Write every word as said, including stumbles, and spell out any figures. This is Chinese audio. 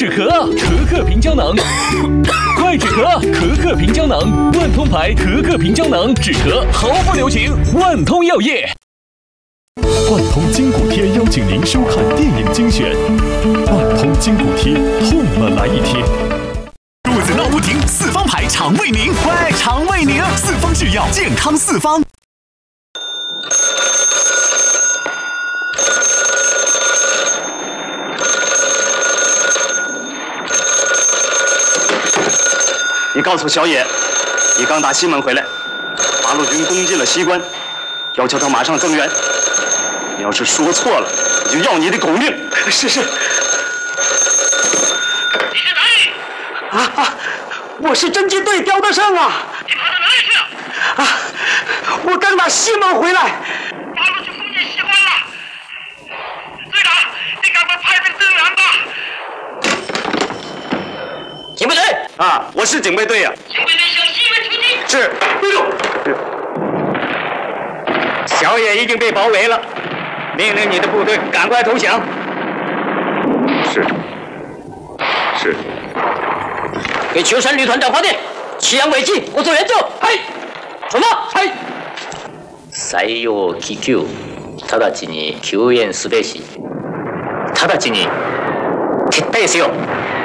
止咳，咳咳平胶囊，快止咳，咳咳平胶囊，万通牌咳咳平胶囊，止咳毫不留情，万通药业。万通筋骨贴邀请您收看电影精选，万通筋骨贴，痛了来一贴。肚子闹不停，四方牌肠胃宁，快肠胃宁，四方制药，健康四方。 你告诉小野，你刚打西门回来，八路军攻进了西关，要求他马上增援。你要是说错了，我就要你的狗命！是是。 你是哪里？ 啊啊！我是侦缉队刁德胜啊！ 你跑到哪里去了？ 啊！我刚打西门回来。 八路军攻进西关了。队长，你赶快派兵增援吧！ 警备队啊，我是警备队呀、啊。 警备队向西门出击。 是，队长。小野已经被包围了，命令你的部队赶快投降。是。是。给秋山旅团打发电，祁阳尾迹，我做援救。はい。什么？はい。 採用気球、直ちに救援すべし。直ちに撤退せよ。